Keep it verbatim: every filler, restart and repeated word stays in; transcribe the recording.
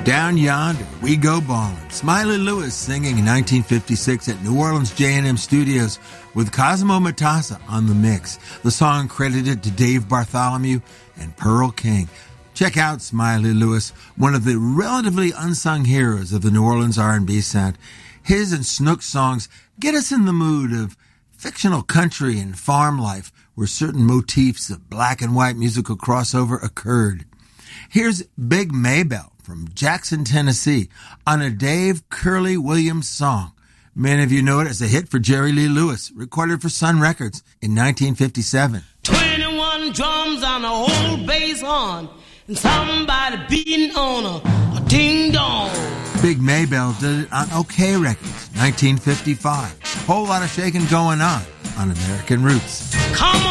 Down Yonder, We Go Ballin'. Smiley Lewis singing in nineteen fifty-six at New Orleans J and M Studios with Cosmo Matassa on the mix. The song credited to Dave Bartholomew and Pearl King. Check out Smiley Lewis, one of the relatively unsung heroes of the New Orleans R and B sound. His and Snook's songs get us in the mood of fictional country and farm life where certain motifs of black and white musical crossover occurred. Here's Big Maybelle from Jackson, Tennessee, on a Dave Curley Williams song. Many of you know it as a hit for Jerry Lee Lewis, recorded for Sun Records in nineteen fifty-seven. twenty-one drums on a old bass horn, and somebody beating on a, a ding-dong. Big Maybelle did it on OK Records, nineteen fifty-five. Whole lot of shaking going on on American Roots. Come on!